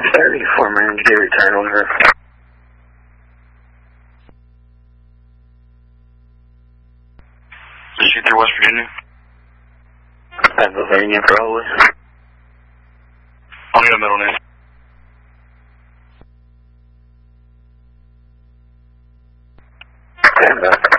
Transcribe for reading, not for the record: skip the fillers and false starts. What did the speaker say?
34 Marine, did return over. Is you through West Virginia? Pennsylvania, probably. I'll need a middle name. Stand back.